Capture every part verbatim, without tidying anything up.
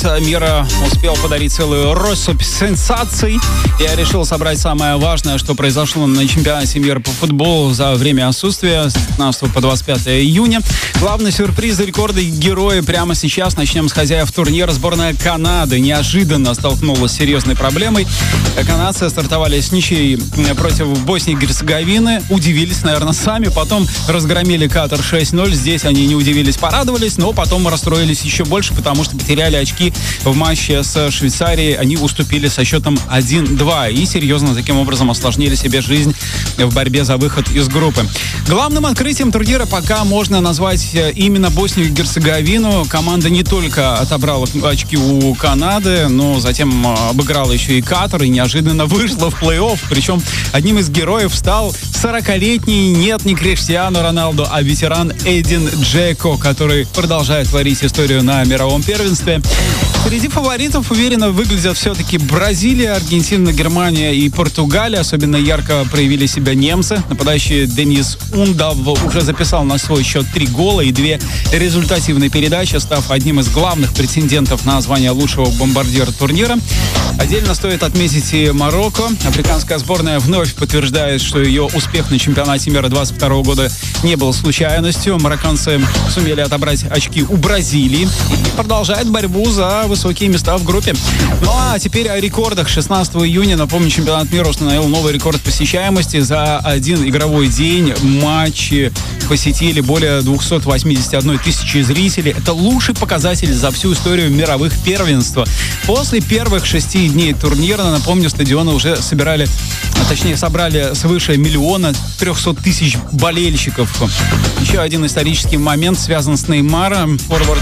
мира успел подарить целую россыпь сенсаций. Я решил собрать самое важное, что произошло на чемпионате мира по футболу за время отсутствия с пятнадцатого по двадцать пятое июня. Главный сюрприз, рекорды и герои прямо сейчас. Начнем с хозяев турнира. Сборная Канады неожиданно столкнулась с серьезной проблемой. Канадцы стартовали с ничьей против Боснии и Герцеговины. Удивились, наверное, сами. Потом разгромили Катар шесть ноль. Здесь они не удивились, порадовались, но потом расстроились еще больше, потому что потеряли очки в матче с Швейцарией. Они уступили со счетом один-два и серьезно таким образом осложнили себе жизнь в борьбе за выход из группы. Главным открытием турнира пока можно назвать именно Боснию и Герцеговину. Команда не только отобрала очки у Канады, но затем обыграла еще и Катар и неожиданно вышла в плей-офф. Причем одним из героев стал сорокалетний, нет, не Криштиану Роналду, а ветеран Эдин Джеко, который продолжает творить историю на мировом первенстве. Среди фаворитов уверенно выглядят все-таки Бразилия, Аргентина, Германия и Португалия. Особенно ярко проявили себя немцы. Нападающий Денис Ундав уже записал на свой счет три гола и две результативные передачи, став одним из главных претендентов на звание лучшего бомбардира турнира. Отдельно стоит отметить и Марокко. Африканская сборная вновь подтверждает, что ее успех на чемпионате мира двадцать второго года не был случайностью. Марокканцы сумели отобрать очки у Бразилии и продолжают борьбу за высокие места в группе. Ну а теперь о рекордах. шестнадцатого июня, напомню, чемпионат мира установил новый рекорд посещаемости. За один игровой день матчи посетили более двести восемьдесят одна тысяча зрителей. Это лучший показатель за всю историю мировых первенств. После первых шести дней турнира, напомню, стадионы уже собирали, а точнее собрали свыше миллиона трехсот тысяч болельщиков. Еще один исторический момент связан с Неймаром. Форвард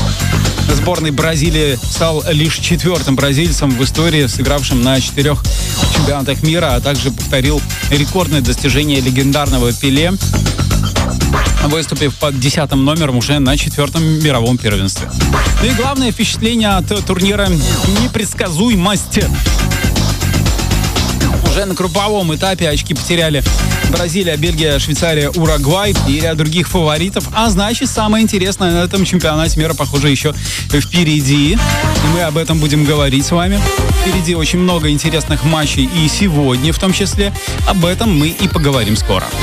сборной Бразилии стал лишь четвертым бразильцем в истории, сыгравшим на четырех чемпионатах мира, а также повторил рекордное достижение легендарного Пеле, выступив под десятым номером уже на четвертом мировом первенстве. Ну и главное впечатление от турнира — непредсказуемость. Уже на групповом этапе очки потеряли Бразилия, Бельгия, Швейцария, Уругвай и ряд других фаворитов. А значит, самое интересное на этом чемпионате мира, похоже, еще впереди. И мы об этом будем говорить с вами. Впереди очень много интересных матчей и сегодня в том числе. Об этом мы и поговорим скоро.